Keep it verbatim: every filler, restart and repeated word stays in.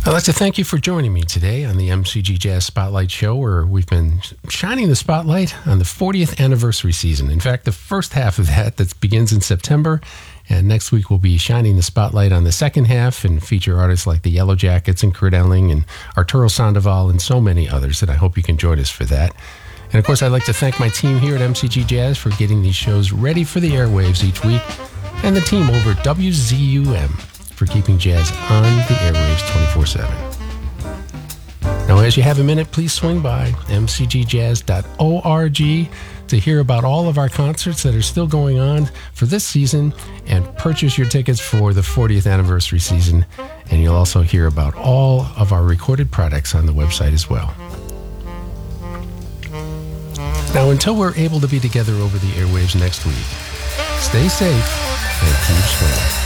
I'd like to thank you for joining me today on the M C G Jazz Spotlight Show, where we've been shining the spotlight on the fortieth anniversary season. In fact, the first half of that, that begins in September, and next week we'll be shining the spotlight on the second half and feature artists like the Yellow Jackets and Kurt Elling and Arturo Sandoval and so many others, and I hope you can join us for that. And of course, I'd like to thank my team here at M C G Jazz for getting these shows ready for the airwaves each week, and the team over at W Z U M for keeping jazz on the airwaves twenty-four seven. Now, as you have a minute, please swing by m c g jazz dot org to hear about all of our concerts that are still going on for this season and purchase your tickets for the fortieth anniversary season. And you'll also hear about all of our recorded products on the website as well. Now, until we're able to be together over the airwaves next week, stay safe and keep swinging.